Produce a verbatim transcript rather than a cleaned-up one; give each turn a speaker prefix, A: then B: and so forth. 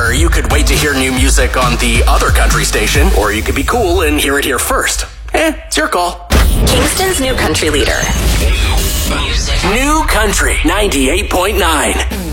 A: Or you could wait to hear new music on the other country station, or you could be cool and hear it here first. Eh, it's your call.
B: Kingston's new country leader.
A: New Country ninety-eight point nine.